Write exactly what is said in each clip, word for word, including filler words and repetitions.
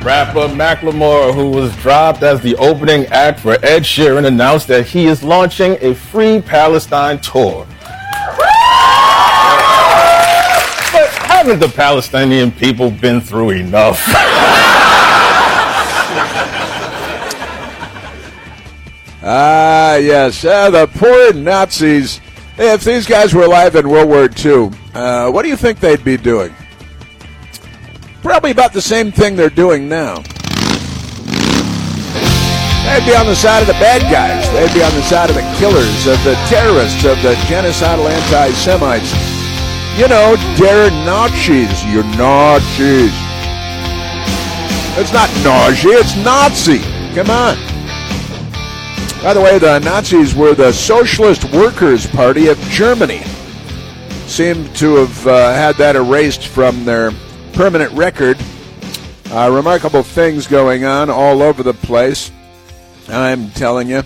Rapper Macklemore, who was dropped as the opening act for Ed Sheeran, announced that he is launching a Free Palestine tour. But haven't the Palestinian people been through enough? Ah, yes, uh, the poor Nazis. If these guys were alive in World War Two, uh, what do you think they'd be doing? Probably about the same thing they're doing now. They'd be on the side of the bad guys. They'd be on the side of the killers, of the terrorists, of the genocidal anti-Semites. You know, they're Nazis. You're Nazis. It's not nausea, it's Nazi. Come on. By the way, the Nazis were the Socialist Workers' Party of Germany. Seem to have uh, had that erased from their permanent record. Uh, remarkable things going on all over the place, I'm telling you.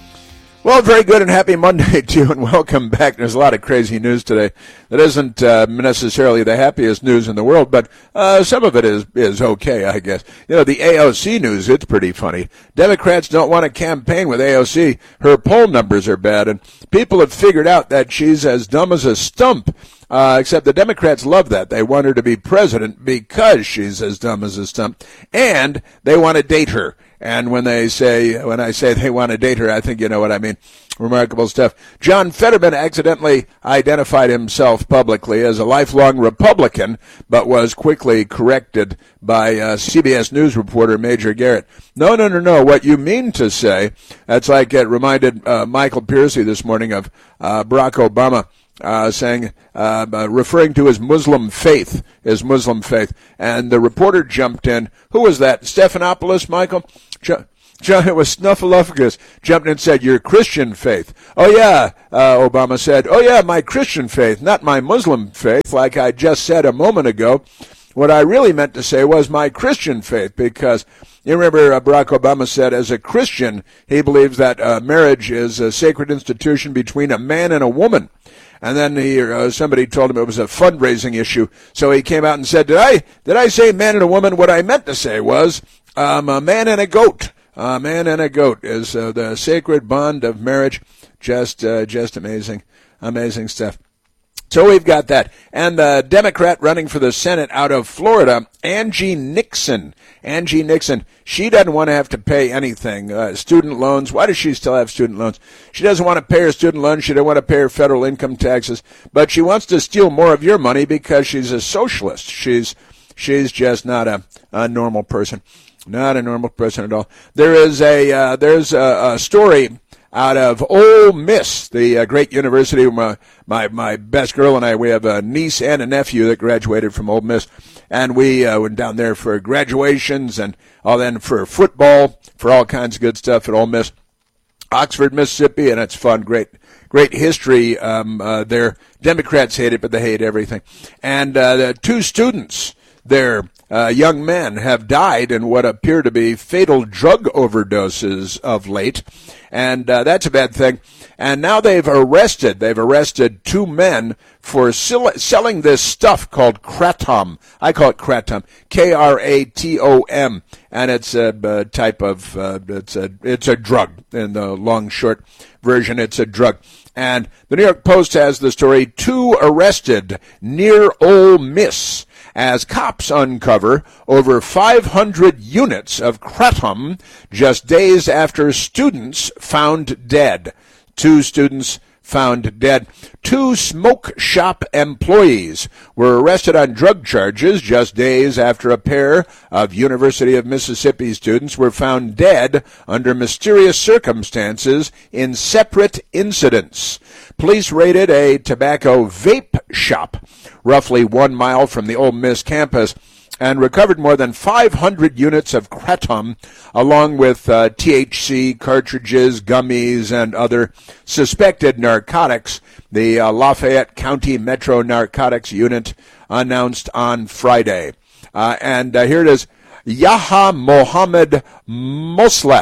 Well, very good and happy Monday to you, and welcome back. There's a lot of crazy news today that isn't uh, necessarily the happiest news in the world, but uh, some of it is, is okay, I guess. You know, the A O C news, it's pretty funny. Democrats don't want to campaign with A O C. Her poll numbers are bad, and people have figured out that she's as dumb as a stump. Uh, except the Democrats love that. They want her to be president because she's as dumb as a stump, and they want to date her. And when they say, when I say they want to date her, I think you know what I mean. Remarkable stuff. John Fetterman accidentally identified himself publicly as a lifelong Republican, but was quickly corrected by uh, C B S News reporter Major Garrett. No, no, no, no. What you mean to say, that's like it reminded uh, Michael Piercy this morning of uh, Barack Obama. Uh, saying, uh, uh, referring to his Muslim faith, his Muslim faith. And the reporter jumped in. Who was that? Stephanopoulos, Michael? Ju- Ju- it was Snuffleupagus. Jumped in and said, your Christian faith. Oh, yeah, uh, Obama said. Oh, yeah, my Christian faith, not my Muslim faith, like I just said a moment ago. What I really meant to say was my Christian faith, because you remember uh, Barack Obama said as a Christian, he believes that uh, marriage is a sacred institution between a man and a woman. And then he, uh, somebody told him it was a fundraising issue, so he came out and said, "Did I did I say man and a woman? What I meant to say was um, a man and a goat. A man and a goat is uh, the sacred bond of marriage." Just uh, just amazing, amazing stuff. So we've got that. And the Democrat running for the Senate out of Florida, Angie Nixon. Angie Nixon, she doesn't want to have to pay anything. Uh, student loans. Why does she still have student loans? She doesn't want to pay her student loans. She doesn't want to pay her federal income taxes. But she wants to steal more of your money because she's a socialist. She's she's just not a, a normal person. Not a normal person at all. There is a, uh, there's a, a story out of Ole Miss, the uh, great university. My, my my best girl and I, we have a niece and a nephew that graduated from Ole Miss, and we uh, went down there for graduations and all, then for football, for all kinds of good stuff at Ole Miss, Oxford, Mississippi, and it's fun, great great history um, uh, there. Democrats hate it, but they hate everything. And uh, the two students there, Uh, young men, have died in what appear to be fatal drug overdoses of late, and uh, that's a bad thing. And now they've arrested, they've arrested two men for sell- selling this stuff called kratom. I call it kratom, K R A T O M, and it's a, a type of, uh, it's a it's a drug. In the long, short version, it's a drug. And the New York Post has the story, two arrested near Ole Miss, as cops uncover over five hundred units of kratom just days after students found dead. Two students found dead. Two smoke shop employees were arrested on drug charges just days after a pair of University of Mississippi students were found dead under mysterious circumstances in separate incidents. Police raided a tobacco vape shop roughly one mile from the Ole Miss campus and recovered more than five hundred units of kratom, along with uh, T H C cartridges, gummies, and other suspected narcotics. The uh, Lafayette County Metro Narcotics Unit announced on Friday. Uh, and uh, here it is. Yaha Mohammed Mosleh,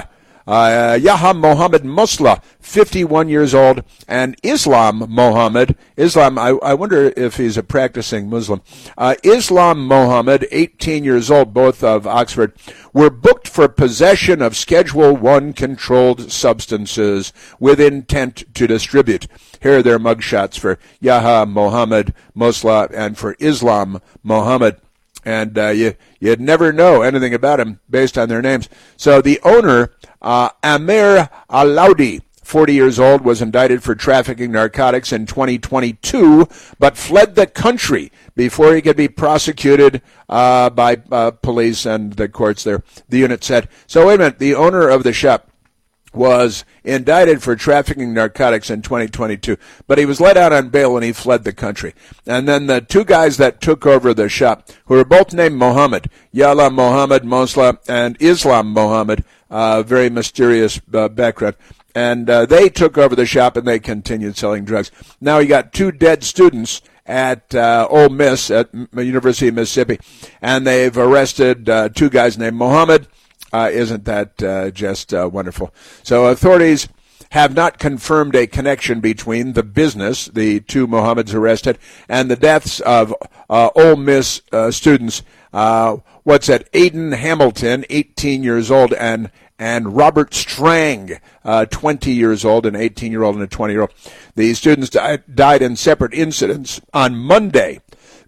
Uh, Yaha Mohammed Musla, fifty-one years old, and Islam Mohammed, Islam, I, I wonder if he's a practicing Muslim, uh, Islam Mohammed, eighteen years old, both of Oxford, were booked for possession of Schedule one controlled substances with intent to distribute. Here are their mugshots for Yaha Mohammed Musla and for Islam Mohammed. And uh, you, you'd never know anything about him based on their names. So the owner, uh, Amir Alaudi, forty years old, was indicted for trafficking narcotics in twenty twenty-two, but fled the country before he could be prosecuted uh, by uh, police and the courts there, the unit said. So wait a minute, the owner of the shop was indicted for trafficking narcotics in twenty twenty-two, but he was let out on bail and he fled the country. And then the two guys that took over the shop, who were both named Mohammed, Yala Mohammed Mosla and Islam Mohammed, uh, very mysterious uh, background, and uh, they took over the shop and they continued selling drugs. Now you got two dead students at uh, Ole Miss, at the University of Mississippi, and they've arrested uh, two guys named Mohammed. Uh, isn't that uh, just uh, wonderful? So authorities have not confirmed a connection between the business, the two Mohammeds arrested, and the deaths of uh, Ole Miss uh, students. Uh, what's that? Aiden Hamilton, eighteen years old, and and Robert Strang, uh, twenty years old, an eighteen-year-old and a twenty-year-old. The students died, died in separate incidents on Monday.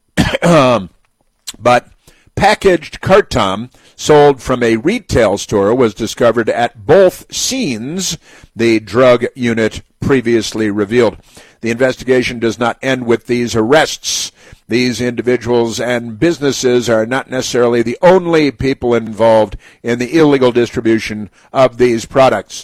um, but packaged Cartom sold from a retail store was discovered at both scenes, the drug unit previously revealed. The investigation does not end with these arrests. These individuals and businesses are not necessarily the only people involved in the illegal distribution of these products.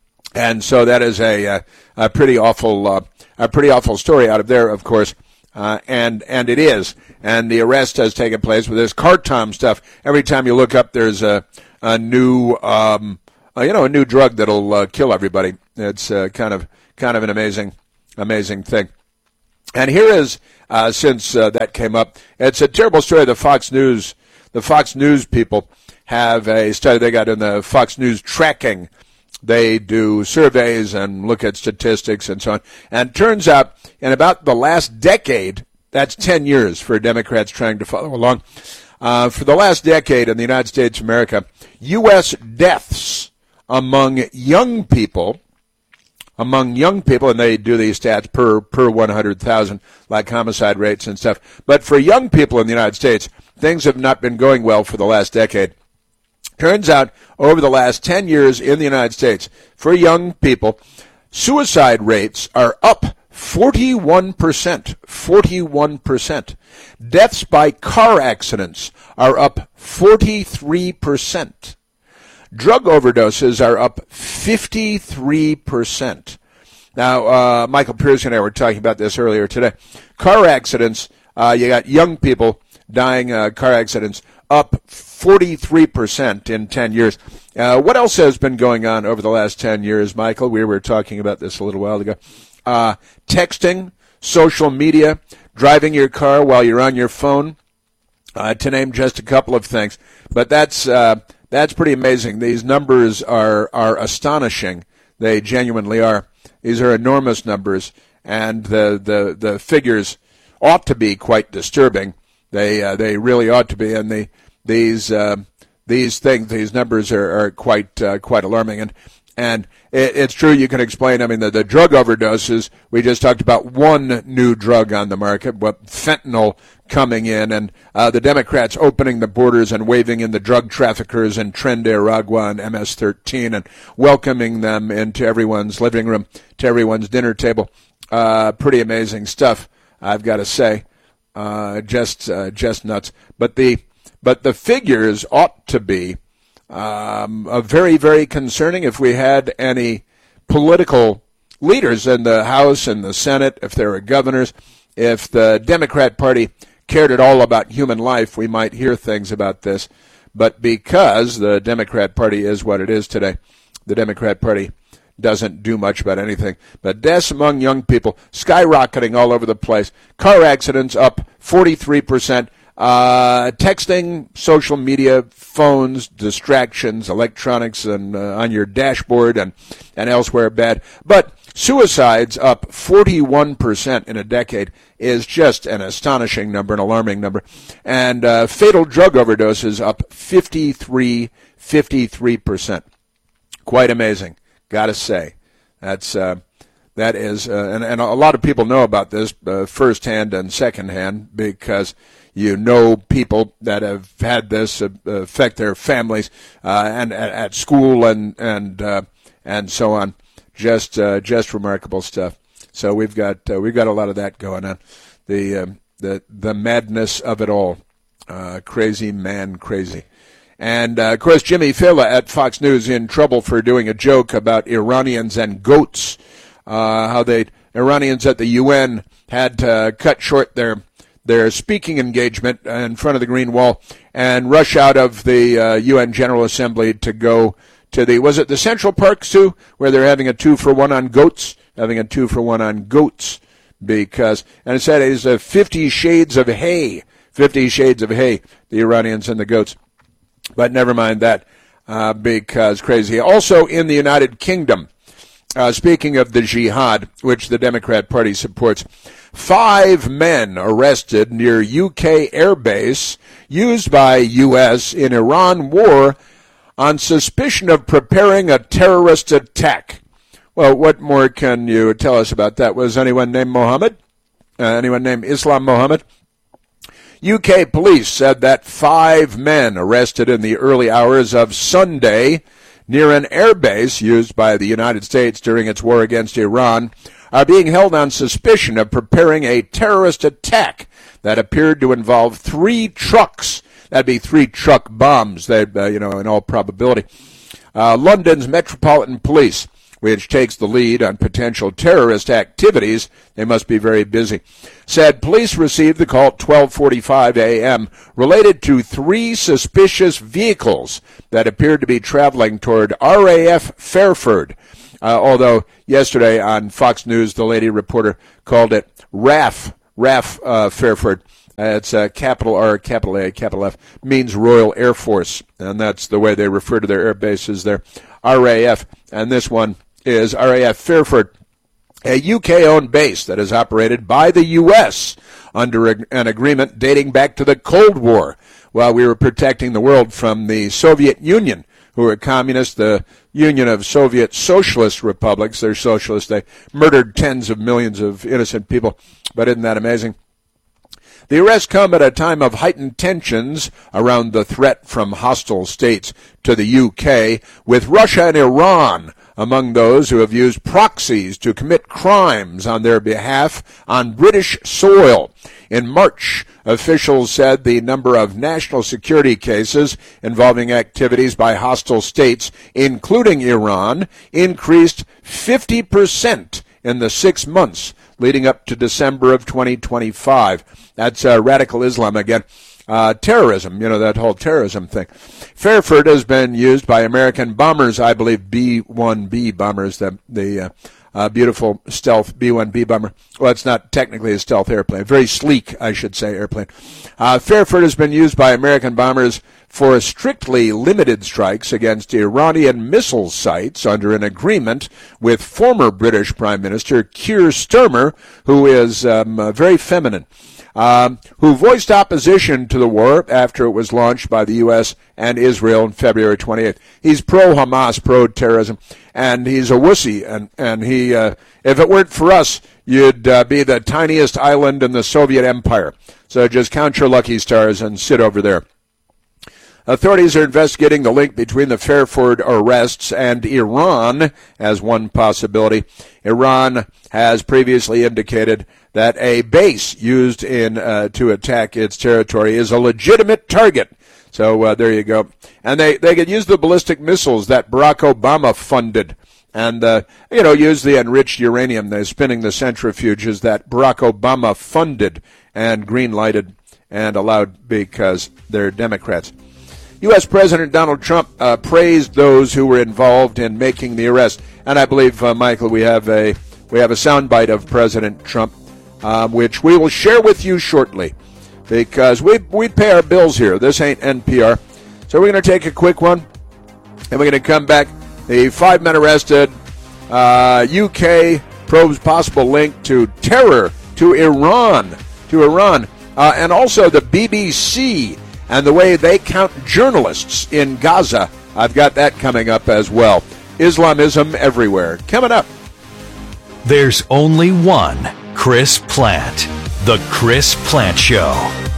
And so that is a, a, a pretty awful, uh, a pretty awful story out of there, of course. Uh, and and it is, and the arrest has taken place with this Cartom stuff. Every time you look up, there's a a new, um, uh, you know, a new drug that'll uh, kill everybody. It's uh, kind of kind of an amazing, amazing thing. And here is, uh, since uh, that came up, it's a terrible story. The Fox News, the Fox News people have a study they got in the Fox News tracking. They do surveys and look at statistics and so on. And it turns out in about the last decade, that's ten years for Democrats trying to follow along, uh, for the last decade in the United States of America, U S deaths among young people, among young people, and they do these stats per, per one hundred thousand, like homicide rates and stuff. But for young people in the United States, things have not been going well for the last decade. Turns out, over the last ten years in the United States, for young people, suicide rates are up forty-one percent. forty-one percent. Deaths by car accidents are up forty-three percent. Drug overdoses are up fifty-three percent. Now, uh, Michael Pierce and I were talking about this earlier today. Car accidents, uh, you got young people dying uh, car accidents up forty-three percent in ten years. Uh, what else has been going on over the last ten years, Michael? We were talking about this a little while ago. Uh, texting, social media, driving your car while you're on your phone, uh, to name just a couple of things. But that's uh, that's pretty amazing. These numbers are, are astonishing. They genuinely are. These are enormous numbers, and the, the, the figures ought to be quite disturbing. They uh, they really ought to be, and the these uh, these things, these numbers are, are quite uh, quite alarming. And and it, it's true, you can explain. I mean, the, the drug overdoses. We just talked about one new drug on the market, but fentanyl coming in, and uh, the Democrats opening the borders and waving in the drug traffickers and Tren de Aragua and M S thirteen and welcoming them into everyone's living room, to everyone's dinner table. Uh, pretty amazing stuff, I've got to say. Uh, just, uh, just nuts. But the, but the figures ought to be um, uh, very, very concerning. If we had any political leaders in the House and the Senate, if there were governors, if the Democrat Party cared at all about human life, we might hear things about this. But because the Democrat Party is what it is today, the Democrat Party doesn't do much about anything. But deaths among young people skyrocketing all over the place. Car accidents up forty-three percent. Uh, texting, social media, phones, distractions, electronics, and uh, on your dashboard and, and elsewhere bad. But suicides up forty-one percent in a decade is just an astonishing number, an alarming number. And uh, fatal drug overdoses up fifty-three, fifty-three percent. Quite amazing, gotta say. That's uh, that is, uh, and, and a lot of people know about this uh, firsthand and secondhand because you know people that have had this uh, affect their families uh, and at, at school and and uh, and so on. Just uh, just remarkable stuff. So we've got uh, we've got a lot of that going on. The uh, the the madness of it all, uh, crazy man, crazy. And uh, of course, Jimmy Fallon at Fox News in trouble for doing a joke about Iranians and goats. Uh, how they Iranians at the U N had to cut short their their speaking engagement in front of the Green Wall and rush out of the uh, U N General Assembly to go to the, was it the Central Park Zoo, where they're having a two-for-one on goats, having a two-for-one on goats, because, and it said it's a fifty shades of hay, fifty shades of hay, the Iranians and the goats. But never mind that, uh, because crazy. Also in the United Kingdom, uh, speaking of the jihad, which the Democrat Party supports, five men arrested near U K airbase used by U S in Iran war on suspicion of preparing a terrorist attack. Well, what more can you tell us about that? Was anyone named Mohammed? Uh, anyone named Islam Mohammed? U K police said that five men arrested in the early hours of Sunday near an airbase used by the United States during its war against Iran are being held on suspicion of preparing a terrorist attack that appeared to involve three trucks. That'd be three truck bombs, they, uh, you know, in all probability. Uh, London's Metropolitan Police, which takes the lead on potential terrorist activities, they must be very busy, said police received the call at twelve forty-five a.m. related to three suspicious vehicles that appeared to be traveling toward R A F Fairford. Uh, although yesterday on Fox News, the lady reporter called it R A F, R A F uh, Fairford. Uh, it's uh, capital R, capital A, capital F, means Royal Air Force, and that's the way they refer to their air bases there, R A F, and this one is R A F Fairford, a U K-owned base that is operated by the U S under a, an agreement dating back to the Cold War, while we were protecting the world from the Soviet Union, who were communist, the Union of Soviet Socialist Republics. They're socialists. They murdered tens of millions of innocent people, but isn't that amazing? The arrests come at a time of heightened tensions around the threat from hostile states to the U K, with Russia and Iran among those who have used proxies to commit crimes on their behalf on British soil. In March, officials said the number of national security cases involving activities by hostile states, including Iran, increased fifty percent in the six months leading up to December of twenty twenty-five. That's uh, radical Islam again. Uh, terrorism, you know, that whole terrorism thing. Fairford has been used by American bombers, I believe B one B bombers, the, the uh, uh, beautiful stealth B one B bomber. Well, it's not technically a stealth airplane. Very sleek, I should say, airplane. Uh, Fairford has been used by American bombers for strictly limited strikes against Iranian missile sites under an agreement with former British Prime Minister Keir Starmer, who is um, uh, very feminine. Um, who voiced opposition to the war after it was launched by the U S and Israel on February twenty-eighth. He's pro-Hamas, pro-terrorism, and he's a wussy. And, and he, uh, if it weren't for us, you'd uh, be the tiniest island in the Soviet Empire. So just count your lucky stars and sit over there. Authorities are investigating the link between the Fairford arrests and Iran as one possibility. Iran has previously indicated that a base used in uh, to attack its territory is a legitimate target. So uh, there you go. And they, they could use the ballistic missiles that Barack Obama funded and, uh, you know, use the enriched uranium, the spinning the centrifuges that Barack Obama funded and green-lighted and allowed because they're Democrats. U S. President Donald Trump uh, praised those who were involved in making the arrest. And I believe, uh, Michael, we have a we have a soundbite of President Trump, um, which we will share with you shortly. because we we pay our bills here. This ain't N P R. So we're going to take a quick one, and we're going to come back. The five-men arrested, uh, U K probes possible link to terror to Iran, to Iran, uh, and also the B B C and the way they count journalists in Gaza. I've got that coming up as well. Islamism everywhere. Coming up. There's only one Chris Plante. The Chris Plante Show.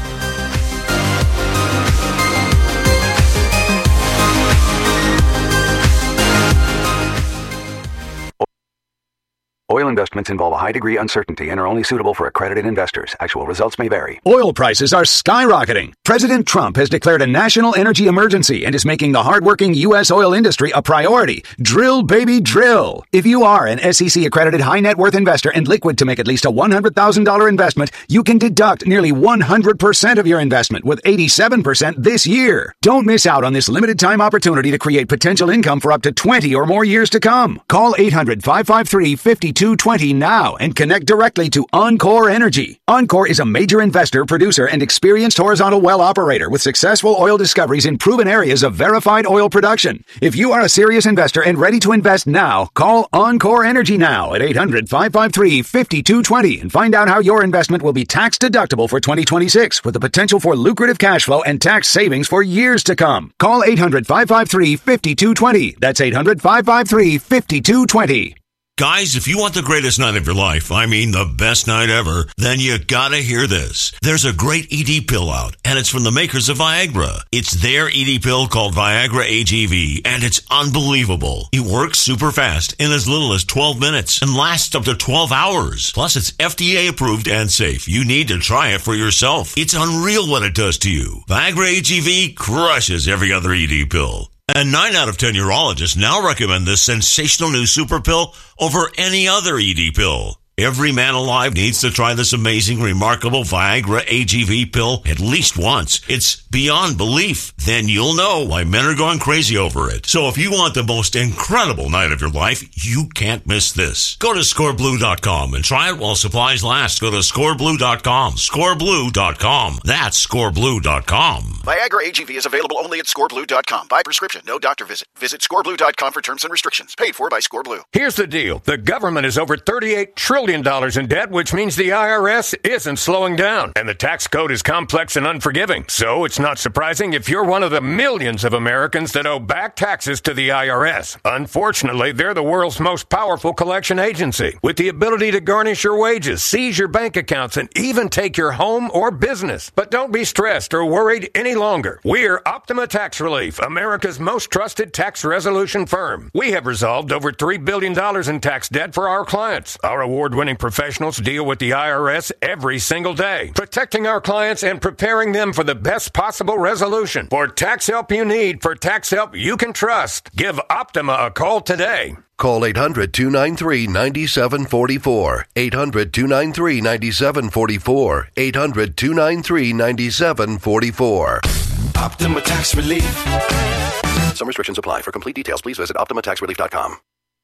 Oil investments involve a high degree of uncertainty and are only suitable for accredited investors. Actual results may vary. Oil prices are skyrocketing. President Trump has declared a national energy emergency and is making the hardworking U S oil industry a priority. Drill, baby, drill. If you are an S E C-accredited high-net-worth investor and liquid to make at least a one hundred thousand dollars investment, you can deduct nearly one hundred percent of your investment with eighty-seven percent this year. Don't miss out on this limited-time opportunity to create potential income for up to twenty or more years to come. Call eight hundred, five five three, five two two zero now and connect directly to Encore Energy. Encore is a major investor, producer, and experienced horizontal well operator with successful oil discoveries in proven areas of verified oil production. If you are a serious investor and ready to invest now, call Encore Energy now at eight hundred, five five three, five two two zero and find out how your investment will be tax deductible for twenty twenty-six with the potential for lucrative cash flow and tax savings for years to come. Call eight hundred, five five three, five two two zero. That's eight hundred, five five three, five two two zero. Guys, if you want the greatest night of your life, I mean the best night ever, then you gotta hear this. There's a great E D pill out, and it's from the makers of Viagra. It's their E D pill called Viagra A G V, and it's unbelievable. It works super fast in as little as twelve minutes and lasts up to twelve hours. Plus, it's F D A approved and safe. You need to try it for yourself. It's unreal what it does to you. Viagra A G V crushes every other E D pill. And nine out of ten urologists now recommend this sensational new super pill over any other E D pill. Every man alive needs to try this amazing, remarkable Viagra A G V pill at least once. It's beyond belief. Then you'll know why men are going crazy over it. So if you want the most incredible night of your life, you can't miss this. Go to score blue dot com and try it while supplies last. Go to score blue dot com. score blue dot com. That's score blue dot com. Viagra A G V is available only at score blue dot com. By prescription, no doctor visit. Visit score blue dot com for terms and restrictions. Paid for by ScoreBlue. Here's the deal. The government is over thirty-eight trillion dollars in debt, which means the I R S isn't slowing down. And the tax code is complex and unforgiving. So it's not surprising if you're one of the millions of Americans that owe back taxes to the I R S. Unfortunately, they're the world's most powerful collection agency, with the ability to garnish your wages, seize your bank accounts, and even take your home or business. But don't be stressed or worried any longer. We're Optima Tax Relief, America's most trusted tax resolution firm. We have resolved over three billion dollars in tax debt for our clients. Our award-winning professionals deal with the I R S every single day, protecting our clients and preparing them for the best possible resolution. For tax help you need, for tax help you can trust, give Optima a call today. Call eight hundred, two nine three, nine seven four four. eight hundred, two nine three, nine seven four four. eight hundred, two nine three, nine seven four four. Optima Tax Relief. Some restrictions apply. For complete details, please visit optima tax relief dot com.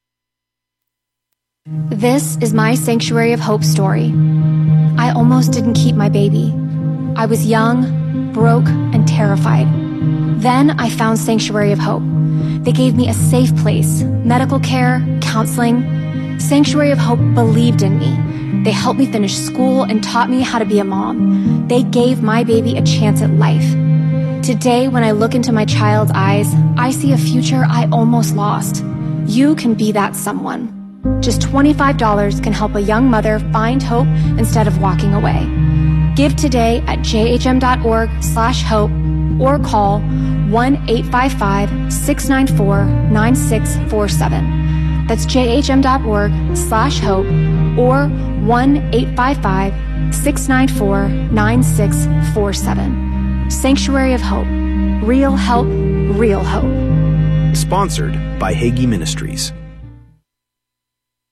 This is my Sanctuary of Hope story. I almost didn't keep my baby. I was young, broke, and terrified. Then I found Sanctuary of Hope. They gave me a safe place, medical care, counseling. Sanctuary of Hope believed in me. They helped me finish school and taught me how to be a mom. They gave my baby a chance at life. Today, when I look into my child's eyes, I see a future I almost lost. You can be that someone. Just twenty-five dollars can help a young mother find hope instead of walking away. Give today at jhm.org slash hope or call one eight five five, six nine four, nine six four seven. That's jhm.org slash hope or one eight five five, six nine four, nine six four seven. Sanctuary of Hope. Real help, real hope. Sponsored by Hagee Ministries.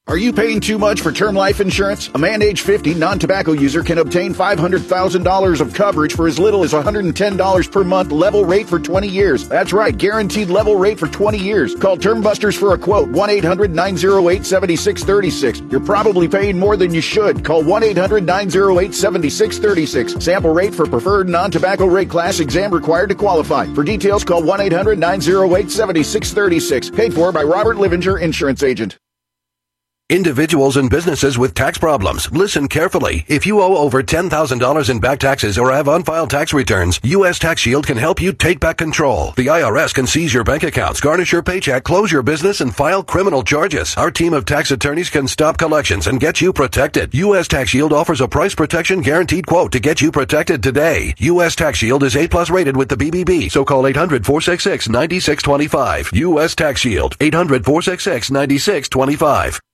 Are you paying too much for term life insurance? A man age fifty, non-tobacco user can obtain five hundred thousand dollars of coverage for as little as one hundred ten dollars per month, level rate for twenty years. That's right, guaranteed level rate for twenty years. Call Term Busters for a quote, one eight hundred nine oh eight seven six three six. You're probably paying more than you should. Call one eight hundred nine oh eight seven six three six. Sample rate for preferred non-tobacco rate class, exam required to qualify. For details, call one eight hundred nine oh eight seven six three six. Paid for by Robert Livinger, Insurance Agent. Individuals and businesses with tax problems, listen carefully. If you owe over ten thousand dollars in back taxes or have unfiled tax returns, U S Tax Shield can help you take back control. The I R S can seize your bank accounts, garnish your paycheck, close your business, and file criminal charges. Our team of tax attorneys can stop collections and get you protected. U S Tax Shield offers a price protection guaranteed quote to get you protected today. U S Tax Shield is A plus rated with the B B B, so call eight hundred four six six nine six two five. U S Tax Shield, eight hundred four six six nine six two five.